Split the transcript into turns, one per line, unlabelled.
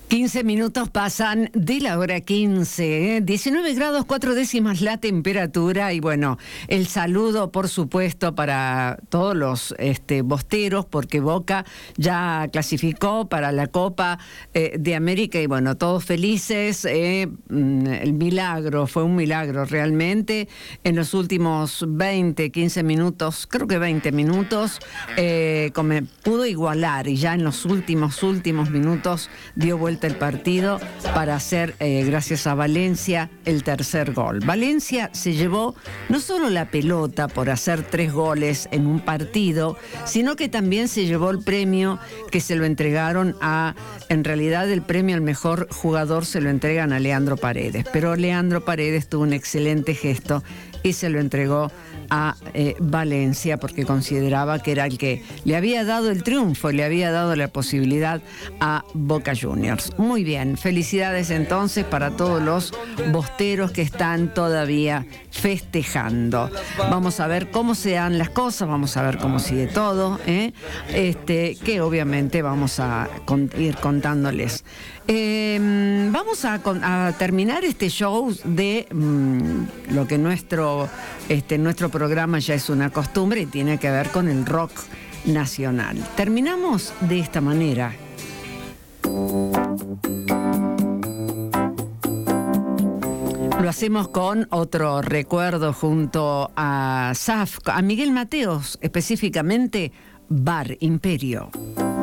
15 minutos pasan de la hora 15, 19 grados 4 décimas la temperatura y bueno, el saludo por supuesto para todos los bosteros porque Boca ya clasificó para la Copa de América y bueno, todos felices, el milagro, fue un milagro realmente, en los últimos 15 minutos, creo que 20 minutos, pudo igualar y ya en los últimos minutos dio vuelta el partido para hacer, gracias a Valencia, el tercer gol. Valencia se llevó no solo la pelota por hacer 3 goles en un partido, sino que también se llevó el premio que se lo entregaron en realidad el premio al mejor jugador se lo entregan a Leandro Paredes, pero Leandro Paredes tuvo un excelente gesto y se lo entregó a Valencia porque consideraba que era el que le había dado el triunfo, le había dado la posibilidad a Boca Juniors. Muy bien, felicidades entonces para todos los bosteros que están todavía festejando. Vamos a ver cómo se dan las cosas, vamos a ver cómo sigue todo, que obviamente vamos a ir contándoles. Vamos a terminar este show de lo que nuestro programa ya es una costumbre y tiene que ver con el rock nacional. Terminamos de esta manera. Lo hacemos con otro recuerdo junto a Miguel Mateos, específicamente Bar Imperio.